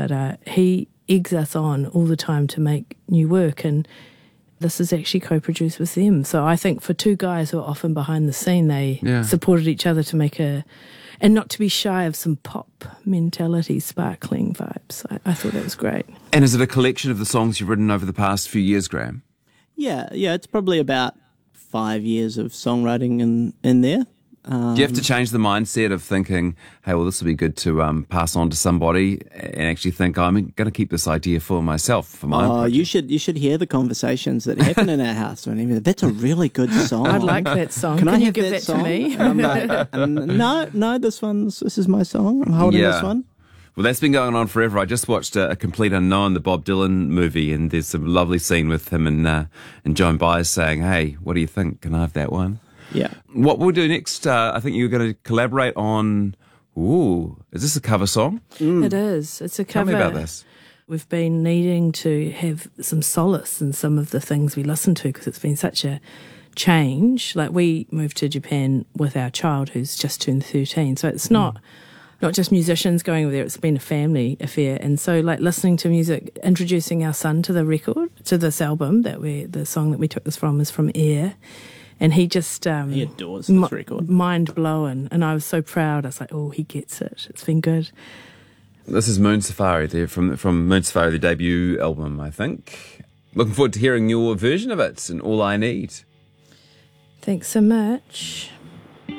but he eggs us on all the time to make new work, and this is actually co-produced with them. So I think for two guys who are often behind the scene, they supported each other to make and not to be shy of some pop mentality, sparkling vibes. I thought that was great. And is it a collection of the songs you've written over the past few years, Graham? Yeah, it's probably about 5 years of songwriting in there. Do you have to change the mindset of thinking, hey, well, this will be good to pass on to somebody, and actually think, I'm going to keep this idea for myself, for my own project? You should hear the conversations that happen in our house. That's a really good song. I'd like that song. Can you give that to me? No, this is my song. I'm holding this one. Well, that's been going on forever. I just watched A Complete Unknown, the Bob Dylan movie, and there's a lovely scene with him and Joan Baez saying, hey, what do you think? Can I have that one? Yeah. What we'll do next, I think you're going to collaborate on, is this a cover song? It is. It's a cover. Tell me about this. We've been needing to have some solace in some of the things we listen to because it's been such a change. Like, we moved to Japan with our child who's just turned 13, so it's not just musicians going over there, it's been a family affair. And so, like, listening to music, introducing our son to the record, to this album, the song that we took this from is from Air. And he just... he adores this record. Mind-blowing. And I was so proud. I was like, oh, he gets it. It's been good. This is Moon Safari, from Moon Safari, the debut album, I think. Looking forward to hearing your version of it and All I Need. Thanks so much.